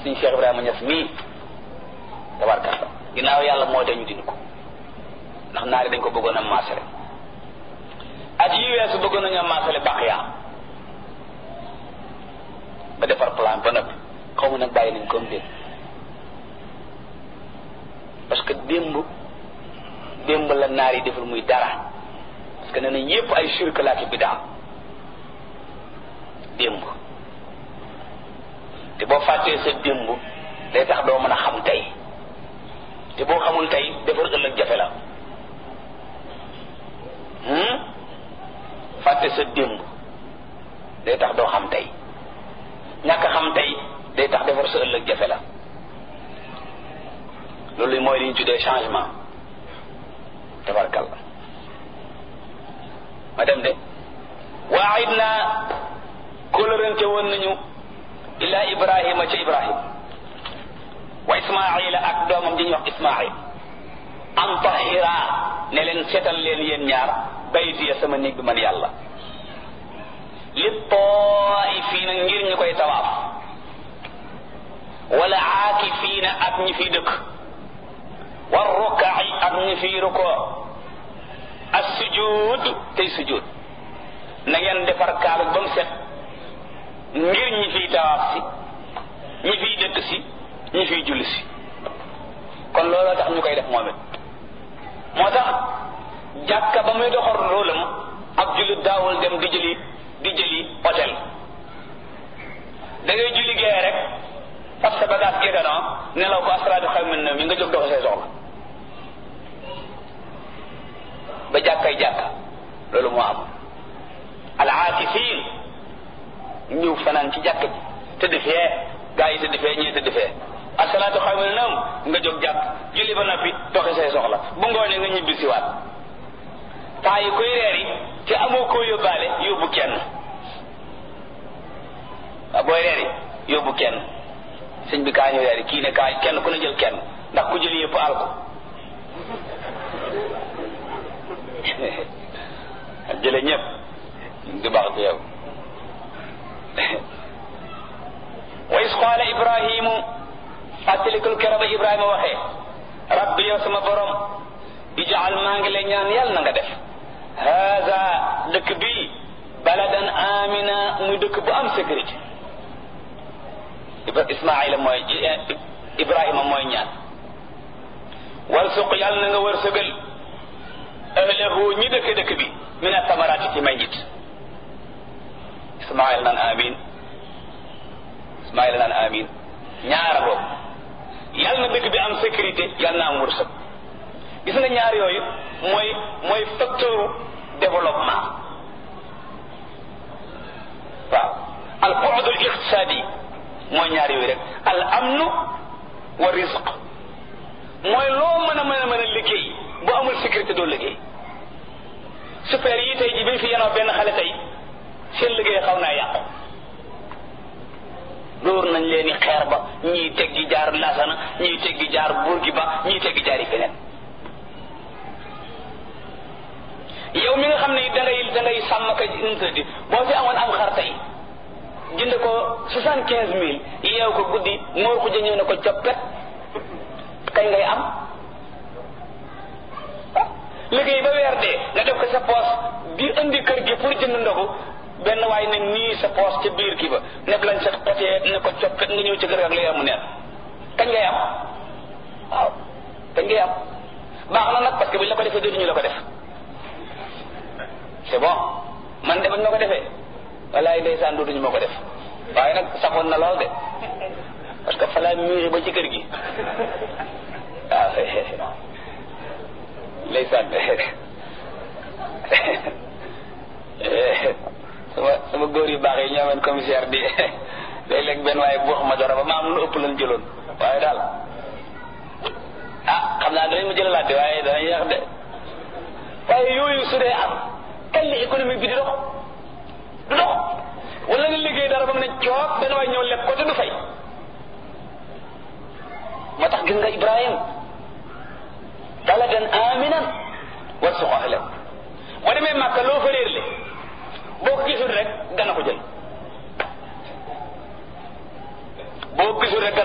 suñu Cheikh Ibrahima Niass mii tabarkalla ginnaaw yàlla moo tax ñu dindi ko ndax naari dañ ko bëggoon a maasale at yi weesu bëggoon nañu a maasale Baqiya ba defar plan ba noppi xaw ma nag bàyyi nañ comme déet parce que démb la naar yi deful muy dara parce que nee nañ yépp ay shirk la ki bidaa démb te boo fàttee sa démb day tax doo mën a xam tey te boo xamul tey defar ëllëg jafe la fàtte sa démb day tax doo xam tey ñàkk xam tey day tax defar sa ëllëg jafe la loolu mooy li ñu tuddee changement tabarkalla ma dem de waayit naa kóllërante woon nañu ila Ibrahima ca Ibrahim wa Ismaila ak doomam ji ñuy wax Ismail an tahira ne leen seetal leen yéen ñaar baytiya sama néeg bi man yàlla li taifiina ngir ñu koy tawaaf wala aakifiina ak ñi fiy dëkk war rukaai ak ñi fiy rukoo as sujud tey sujud na ngeen defar kaaba ba mu set ngir ñi fiy tawaaf si ñi fiy dëkk si ñi fiy julli si kon looloo tax ñu koy def moom it moo tax jàkka ba muy doxor roolam ab jullit daawul dem di jëli hôtel da ngay julli gee rek fab sa bagage géganoo nelaw ko asalaatu xayru mina mi nga jóg dox say soxla ba jàkkay jàkka loolu moo am al aakifin ñëw fanaan ci jàkk bi tëdd fee gaa yi tëdd fee ñii tëdd fee asalaatu xayru mina nawm nga jóg jàkk julli ba noppi doxi say soxla bu ngoonee nga ñibbi si waat temps yi koy reer yi te amoo koo yóbbaale yóbbu kenn waaw booy reer yi yóbbu kenn sëñ bi kaa ñu reer yi kii ne kaa kenn ku ne jël kenn ndax ku jëli yëpp al ko jële ñëpp du baax ci yow wa is qaala Ibrahimu fàttalikul kero ba Ibrahima waxee rabbi yow sama borom ijaal maa ngi lay ñaan yàlla na nga def haza dëkk bi baladan amina muy dëkk bu am sécurité Ismaila mooy Ibrahima mooy ñaan warsuq yàlla na nga wërsëgal ahlahu ñi dëkk bi min asamaraati ci may njit Ismaila naan amin ñaara boobu yàlla na dëkk bi am sécurité yàlla na am wërsëg gis nga ñaar yooyu mooy facteur développement waaw al bu'd al iqtisadi mooy ñaar yooyu rek al amnu wa rizq mooy loo mën a liggéey bu amul sécurité doo liggéey super yi tey ji bi fi yenoo benn xale tey seen liggéey xaw naa yàqu dóor nañ leen i xeer ba ñii teggi jaar Lasana ñii teggi jaar Bourguiba ñii teggi jaar yi feneen yow mi nga xam ne da ngay sàmm ka interdit boo fi amoon am xar tey jënd ko 75,000 yeew ko guddi moor ko ñëw ne ko coppet kay ngay am liggéey ba weer dee nga def ko sa poos di indi kër gi pour jënd ndogu benn waay ne nii sa poos ca biir kii ba neb lañ sa potee ne ko coppet nga ñëw ci kër gi ak la yamu neen kañ ngay am waaw kañ ngay am baax na nag parce que buñ la ko defee dootuñu la ko def c'est bon man de bañ ma ko defee walaay ndeysaan dootuñu ma ko def waaye nag saxoon na lool de parce que fa laa miiri ba ci kër gi waaw ndeysaan sama góor yu baax yi ñoo amoon commissaire di léeg-léeg benn waaye bu wax ma dara ba ma am lu ëpp lan jëloon waaye daal xam naa danañ ma jëlalaat de waaye danañ yàq de waaye yooyu su dee am kañ la économie bi di dox du dox wala nga liggéey dara ba mu ne coog benn waaye ñëw lekk ko te du fay moo tax gis nga Ibrahim baladan aminan warzuq ahlahu boo demee Màkka loo fa réer le boo ko gisul rek dana ko jël boo gisul rek